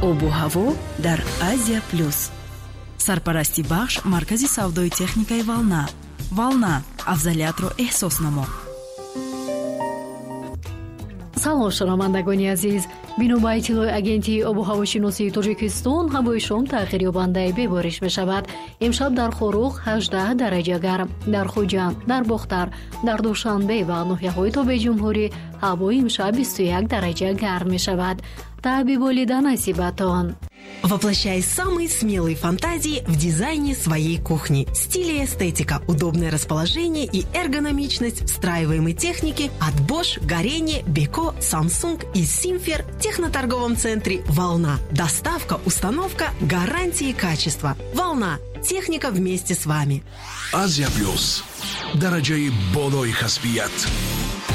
обу ҳаво дар Азия плюс. Сарпарасти бахш маркази савдои техникаи Волна. Волна, афзалиятро эҳсос намо. салом шунавандагони азиз, бино ба иттилои агентии обу ҳавошиносии Тоҷикистон, ҳавои шом тағйирёбандаи бебориш мешавад. имшаб дар Хорух 18 дараҷа гарм, дар Хуҷанд, дар Бохтар, дар Душанбе ва ноҳияҳои Тобеҷумҳурӣ ҳаво имшаб 21 дараҷа гарм мешавад. Табиболида насибатон. Воплощай самые смелые фантазии в дизайне своей кухни. Стиль и эстетика, удобное расположение и эргономичность встраиваемой техники от Bosch, Горение, Beko, Samsung и Simfer в техноторговом центре «Волна». Доставка, установка, гарантии качества. «Волна». Техника вместе с вами. Азия Плюс. Дараджаи болои касбият.